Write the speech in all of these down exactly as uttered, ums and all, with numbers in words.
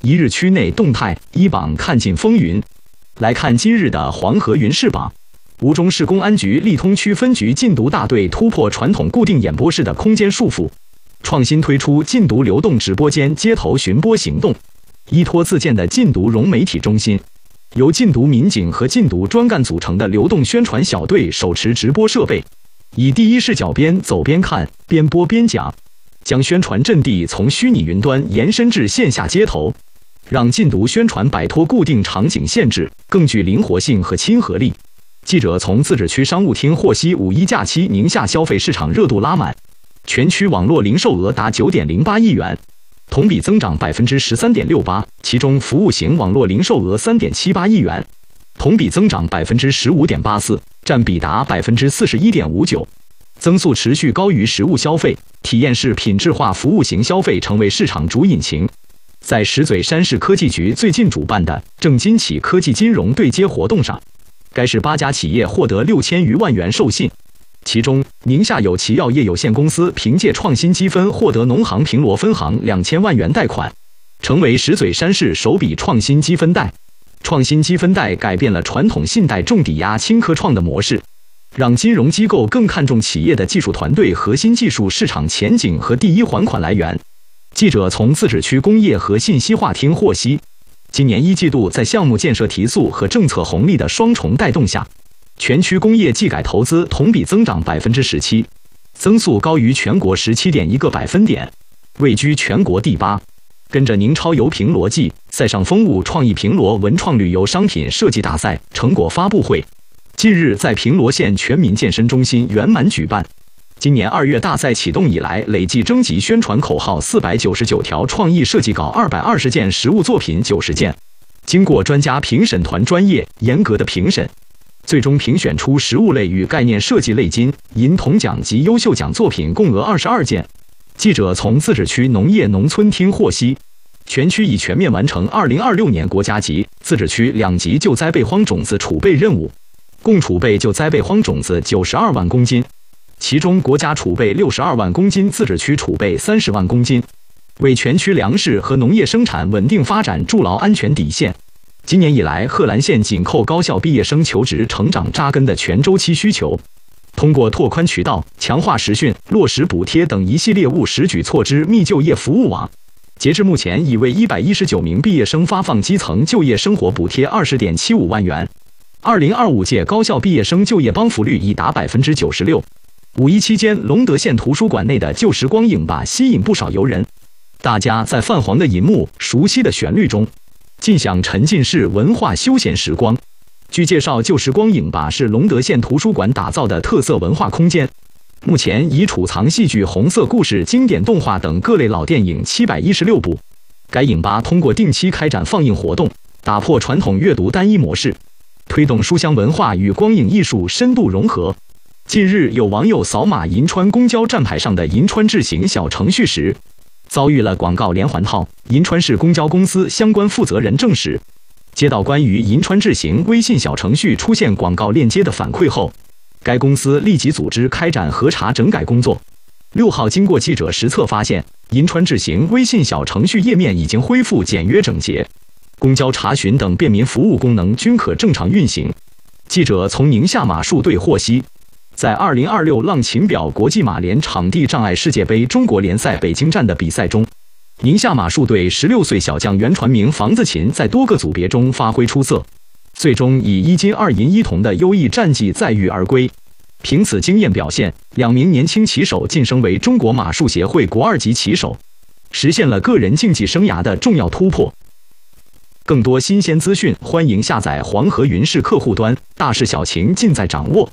一日区内动态，一榜看尽风云。来看今日的黄河云视榜。吴中市公安局利通区分局禁毒大队突破传统固定演播室的空间束缚，创新推出禁毒流动直播间街头巡播行动。依托自建的禁毒融媒体中心，由禁毒民警和禁毒专干组成的流动宣传小队手持直播设备，以第一视角边走边看、边播边讲，将宣传阵地从虚拟云端延伸至线下街头，让禁毒宣传摆脱固定场景限制，更具灵活性和亲和力。记者从自治区商务厅获悉，五一假期宁夏消费市场热度拉满，全区网络零售额达 九点零八亿元，同比增长 百分之十三点六八， 其中服务型网络零售额 三点七八亿元，同比增长 百分之十五点八四， 占比达 百分之四十一点五九， 增速持续高于实物消费，体验式品质化服务型消费成为市场主引擎。在石嘴山市科技局最近主办的正金企科技金融对接活动上，该市八家企业获得六千余万元授信，其中宁夏有奇药业有限公司凭借创新积分获得农行平罗分行两千万元贷款，成为石嘴山市首笔创新积分贷。创新积分贷改变了传统信贷重抵押轻科创的模式，让金融机构更看重企业的技术团队、核心技术市场前景和第一还款来源。记者从自治区工业和信息化厅获悉，今年一季度在项目建设提速和政策红利的双重带动下，全区工业技改投资同比增长 百分之十七， 增速高于全国 十七点一个百分点，位居全国第八。跟着宁超游平罗季、塞上风物创意平罗文创旅游商品设计大赛成果发布会近日在平罗县全民健身中心圆满举办。今年二月大赛启动以来，累计征集宣传口号四百九十九条，创意设计稿二百二十件，实物作品九十件。经过专家评审团专业严格的评审，最终评选出实物类与概念设计类金、银铜奖及优秀奖作品共额二十二件。记者从自治区农业农村厅获悉，全区已全面完成二零二六年国家级、自治区两级救灾备荒种子储备任务，共储备救灾备荒种子九十二万公斤，其中国家储备六十二万公斤，自治区储备三十万公斤，为全区粮食和农业生产稳定发展筑牢安全底线。今年以来，贺兰县紧扣高校毕业生求职、成长、扎根的全周期需求，通过拓宽渠道、强化实训、落实补贴等一系列务实举措，之密就业服务网，截至目前已为一百一十九名毕业生发放基层就业生活补贴 二十点七五万元。二零二五届高校毕业生就业帮扶率已达 百分之九十六。五一期间，隆德县图书馆内的旧时光影吧吸引不少游人，大家在泛黄的银幕、熟悉的旋律中，尽享沉浸式文化休闲时光。据介绍，旧时光影吧是隆德县图书馆打造的特色文化空间，目前已储藏戏剧、红色故事、经典动画等各类老电影七百一十六部。该影吧通过定期开展放映活动，打破传统阅读单一模式，推动书香文化与光影艺术深度融合。近日，有网友扫码银川公交站牌上的银川智行小程序时，遭遇了广告连环套。银川市公交公司相关负责人证实，接到关于银川智行微信小程序出现广告链接的反馈后，该公司立即组织开展核查整改工作。六号，经过记者实测发现，银川智行微信小程序页面已经恢复简约整洁，公交查询等便民服务功能均可正常运行。记者从宁夏马术队获悉，在二零二六浪琴表国际马联场地障碍世界杯中国联赛北京站的比赛中，宁夏马术队十六岁小将袁传明、房子琴在多个组别中发挥出色，最终以一金二银一铜的优异战绩载誉而归。凭此惊艳表现，两名年轻骑手晋升为中国马术协会国二级骑手，实现了个人竞技生涯的重要突破。更多新鲜资讯，欢迎下载黄河云视客户端，大事小情尽在掌握。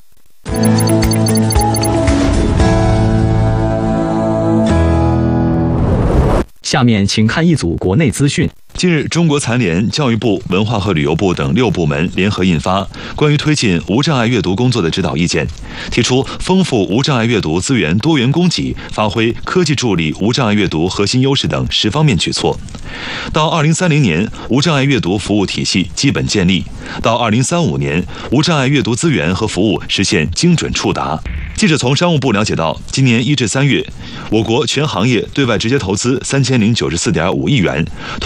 下面请看一组国内资讯。 近日，中国残联、教育部、文化和旅游部等六部门联合印发关于推进无障碍阅读工作的指导意见，提出丰富无障碍阅读资源多元供给，发挥科技助力无障碍阅读核心优势等十方面举措。到二零三零年，无障碍阅读服务体系基本建立；到二零三五年，无障碍阅读资源和服务实现精准触达。记者从商务部了解到，今年一至三月，我国全行业对外直接投资三千零九十四点五亿元。